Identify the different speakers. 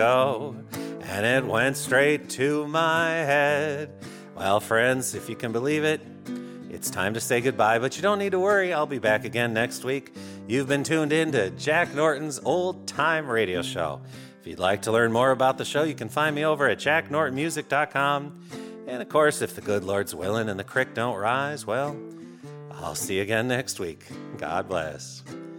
Speaker 1: go, and it went straight to my head. Well, friends, if you can believe it, it's time to say goodbye, but you don't need to worry. I'll be back again next week. You've been tuned in to Jack Norton's Old Time Radio Show. If you'd like to learn more about the show, you can find me over at jacknortonmusic.com. And, of course, if the good Lord's willing and the creek don't rise, well, I'll see you again next week. God bless.